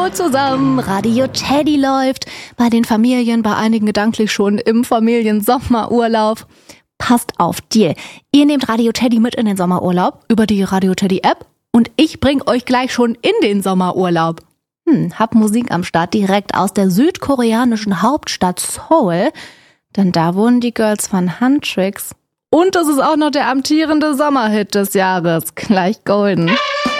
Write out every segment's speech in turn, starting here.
Hallo zusammen, Radio Teddy läuft. Bei den Familien, bei einigen gedanklich schon im Familiensommerurlaub. Passt auf, Deal. Ihr nehmt Radio Teddy mit in den Sommerurlaub über die Radio Teddy App und ich bring euch gleich schon in den Sommerurlaub. Hab Musik am Start direkt aus der südkoreanischen Hauptstadt Seoul, denn da wohnen die Girls von Huntrix. Und es ist auch noch der amtierende Sommerhit des Jahres, gleich golden.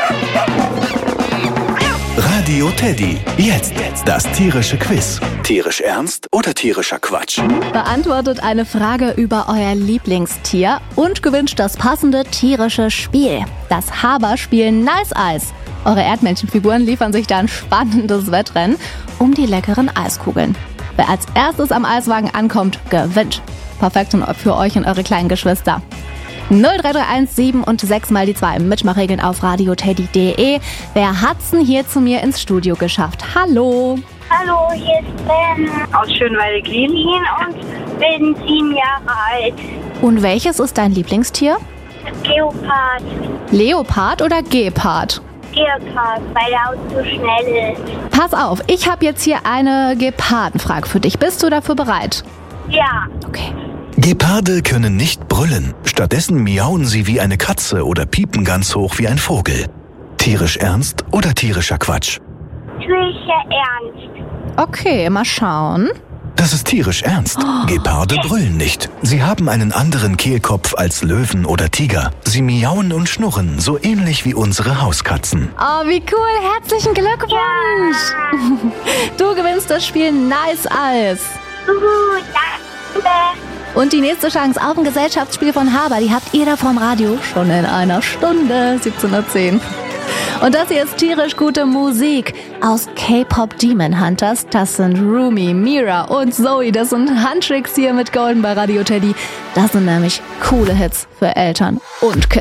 Radio Teddy, jetzt das tierische Quiz. Tierisch ernst oder tierischer Quatsch? Beantwortet eine Frage über euer Lieblingstier und gewünscht das passende tierische Spiel. Das Haberspiel Nice Eis. Eure Erdmännchenfiguren liefern sich da ein spannendes Wettrennen um die leckeren Eiskugeln. Wer als erstes am Eiswagen ankommt, gewinnt. Perfekt für euch und eure kleinen Geschwister. 0331 7 und 6 mal die 2. Mitmachregeln auf radioteddy.de. Wer hat's denn hier zu mir ins Studio geschafft? Hallo. Hallo, hier ist Ben aus Schönwalde-Glien und bin 7 Jahre alt. Und welches ist dein Lieblingstier? Geopard. Leopard oder Gepard? Geopard, weil der Auto so schnell ist. Pass auf, ich habe jetzt hier eine Gepardenfrage für dich. Bist du dafür bereit? Ja. Okay. Geparde können nicht brüllen. Stattdessen miauen sie wie eine Katze oder piepen ganz hoch wie ein Vogel. Tierisch ernst oder tierischer Quatsch? Tierischer Ernst. Okay, mal schauen. Das ist tierisch ernst. Geparde brüllen nicht. Sie haben einen anderen Kehlkopf als Löwen oder Tiger. Sie miauen und schnurren, so ähnlich wie unsere Hauskatzen. Oh, wie cool. Herzlichen Glückwunsch. Ja. Du gewinnst das Spiel Nice Eis. Danke. Und die nächste Chance auf ein Gesellschaftsspiel von Haber, die habt ihr da vom Radio schon in einer Stunde, 17:10 Uhr. Und das hier ist tierisch gute Musik aus K-Pop Demon Hunters. Das sind Rumi, Mira und Zoe. Das sind Huntrix hier mit Golden bei Radio Teddy. Das sind nämlich coole Hits für Eltern und Kids.